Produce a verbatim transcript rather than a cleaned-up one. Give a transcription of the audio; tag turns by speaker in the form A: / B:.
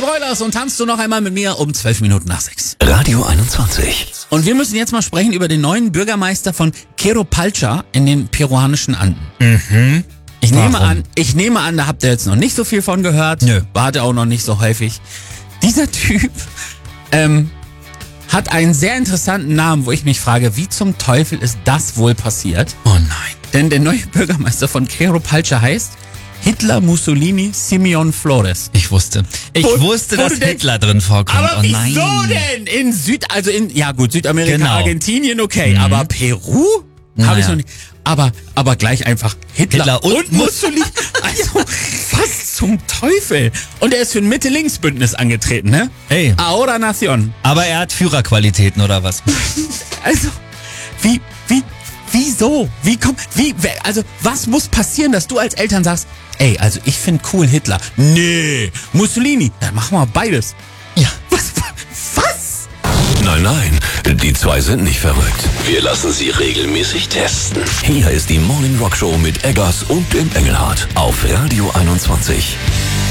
A: Broilers und tanzt du noch einmal mit mir um zwölf Minuten nach sechs.
B: Radio einundzwanzig.
A: Und wir müssen jetzt mal sprechen über den neuen Bürgermeister von Queropalcha in den peruanischen Anden.
B: Mhm.
A: Ich nehme
B: Warum?
A: an, ich nehme an, da habt ihr jetzt noch nicht so viel von gehört.
B: Nö.
A: War der auch noch nicht so häufig. Dieser Typ ähm, hat einen sehr interessanten Namen, wo ich mich frage, wie zum Teufel ist das wohl passiert?
B: Oh nein.
A: Denn der neue Bürgermeister von Queropalcha heißt Hitler Mussolini Simeon Flores.
B: Ich wusste. Ich
A: Wo-
B: wusste,
A: wo
B: dass
A: du denkst,
B: Hitler drin vorkommt.
A: Aber
B: oh
A: wieso
B: nein.
A: denn? In Süd, also in, ja gut, Südamerika,
B: Genau.
A: Argentinien, okay, aber Peru? Habe
B: Naja.
A: ich noch nicht. Aber, aber gleich einfach Hitler,
B: Hitler und
A: und Mussolini. Also, was zum Teufel? Und er ist für ein Mitte-Links-Bündnis angetreten, ne?
B: Hey.
A: Ahora Nación.
B: Aber er hat Führerqualitäten oder was?
A: Also, wie, wie, wieso? Wie kommt, wie, wer- also, was muss passieren, dass du als Eltern sagst, ey, also ich finde cool Hitler. Nee, Mussolini, dann machen wir beides.
B: Ja.
A: Was, was?
B: Nein, nein, die zwei sind nicht verrückt. Wir lassen sie regelmäßig testen. Hier ist die Morning Rock Show mit Eggers und dem Engelhardt auf Radio einundzwanzig.